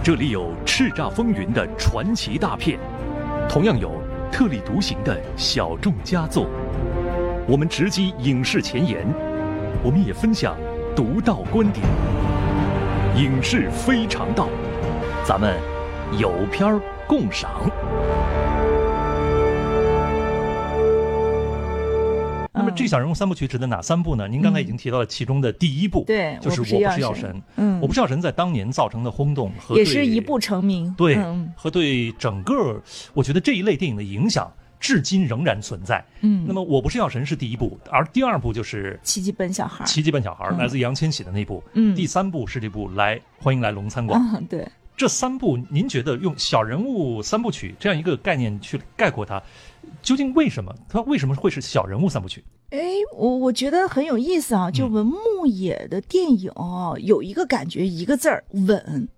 这里有叱咤风云的传奇大片，同样有特立独行的小众佳作。我们直击影视前沿，我们也分享独到观点。影视非常道，咱们有片儿共赏。 那么这小人物三部曲指的哪三部呢？您刚才已经提到了其中的第一部， 对， 就是《我不是药神》。我不是药神在当年造成的轰动和也是一步成名， 对，和对整个我觉得这一类电影的影响至今仍然存在。那么《我不是药神》是第一部，而第二部就是 《奇迹笨小孩》。 奇迹笨小孩来自易烊千玺的那部。第三部是这部欢迎来龙餐馆。 对。 这三部，您觉得用小人物三部曲这样一个概念去概括它，究竟为什么？它为什么会是小人物三部曲？ 我觉得很有意思啊。就文牧野的电影有一个感觉，一个字儿稳。